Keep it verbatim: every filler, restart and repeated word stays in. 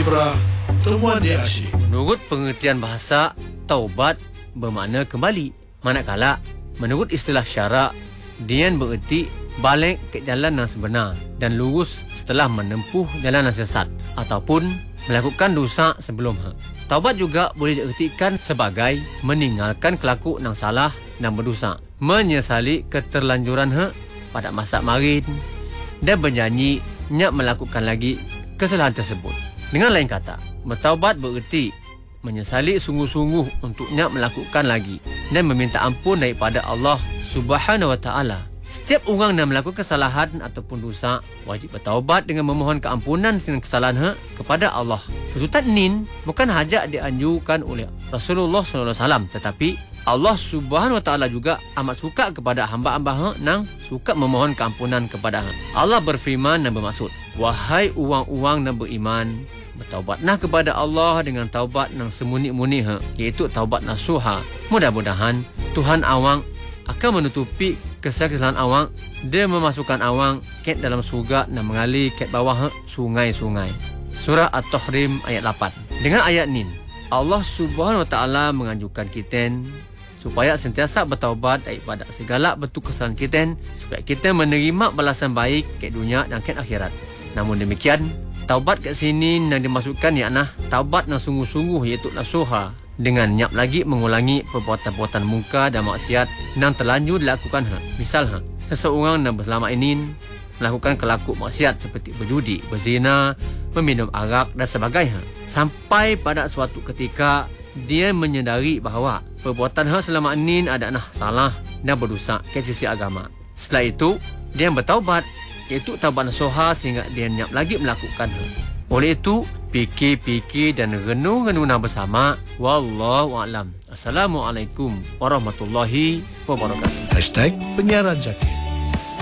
Ibrah, temuan dia asyik. Menurut pengertian bahasa, taubat bermakna kembali. Manakala menurut istilah syarak, dian bererti balik ke jalan yang sebenar dan lurus setelah menempuh jalan yang sesat ataupun melakukan dosa sebelum ha. Taubat juga boleh diertikan sebagai meninggalkan kelaku yang salah dan berdosa, menyesali keterlanjuran ha pada masa marin dan berjanji nyak melakukan lagi kesalahan tersebut. Dengan lain kata, bertaubat bererti menyesali sungguh-sungguh untuk nyak melakukan lagi dan meminta ampun daripada Allah Subhanahu Wa Taala. Setiap orang yang melakukan kesalahan ataupun dosa wajib bertaubat dengan memohon keampunan dengan kesalahan ha, kepada Allah. Tuntutan ini bukan hanya dianjurkan oleh Rasulullah sallallahu alaihi wasallam, tetapi Allah Subhanahu Wa Taala juga amat suka kepada hamba-hamba ha, yang suka memohon keampunan kepada ha. Allah berfirman dan bermaksud, wahai orang-orang yang beriman, bertaubatlah kepada Allah dengan taubat yang semurni-murni ha, iaitu taubat nasuha. Mudah-mudahan Tuhan awang akan menutupi kesalahan awang dan memasukkan awang ke dalam surga dan mengalir ke bawah ha, sungai-sungai. Surah At-Tahrim ayat lapan. Dengan ayat ini, Allah Subhanahu Wa Taala menganjurkan kita supaya sentiasa bertaubat daripada segala bentuk kesalahan kita supaya kita menerima balasan baik ke dunia dan ke akhirat. Namun demikian, taubat kat sini yang dimasukkan ialah taubat yang sungguh-sungguh iaitu nasuha, dengan nyap lagi mengulangi perbuatan-perbuatan munkar dan maksiat yang terlanjur dilakukan ha. Misal ha, seseorang yang selama ini melakukan kelaku maksiat seperti berjudi, berzina, meminum arak dan sebagainya, sampai pada suatu ketika dia menyedari bahawa perbuatan ha selama ini adalah salah dan berdosa ke sisi agama. Setelah itu, dia bertaubat iaitu taubat nasuha sehingga dia nyap lagi melakukan ha. Oleh itu, fikir-fikir dan renung-renung bersama. Wallahu a'lam. Assalamualaikum warahmatullahi wabarakatuh. Hashtag Penyiaran Jati.